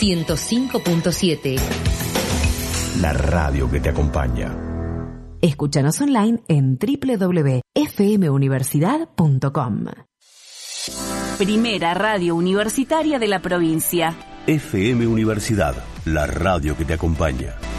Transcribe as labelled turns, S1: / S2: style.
S1: 105.7.
S2: La radio que te acompaña.
S3: Escúchanos online en www.fmuniversidad.com.
S4: Primera radio universitaria de la provincia.
S2: FM Universidad, la radio que te acompaña.